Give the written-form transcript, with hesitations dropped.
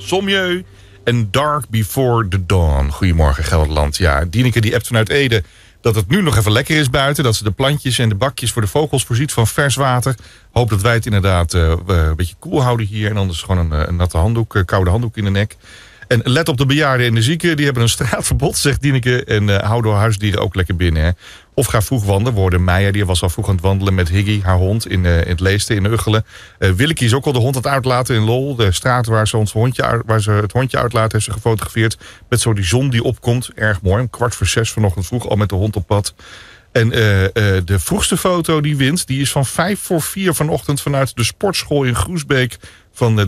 Sommieu en Dark Before the Dawn. Goedemorgen Gelderland. Ja, Dieneke die appt vanuit Ede dat het nu nog even lekker is buiten. Dat ze de plantjes en de bakjes voor de vogels voorziet van vers water. Hoop dat wij het inderdaad een beetje koel houden hier. En anders gewoon een natte handdoek, koude handdoek in de nek. En let op de bejaarden en de zieken. Die hebben een straatverbod, zegt Dieneke. En hou door huisdieren ook lekker binnen. Hè. Of ga vroeg wandelen. Worden Meijer, die was al vroeg aan het wandelen met Higgy, haar hond, in het Leeste, in Uggelen. Willeke is ook al de hond aan het uitlaten in Lol. De straat waar ze het hondje uitlaat, heeft ze gefotografeerd. Met zo die zon die opkomt. Erg mooi. Om 5:45 vanochtend vroeg al met de hond op pad. En de vroegste foto die wint, die is van 3:55 vanochtend vanuit de sportschool in Groesbeek van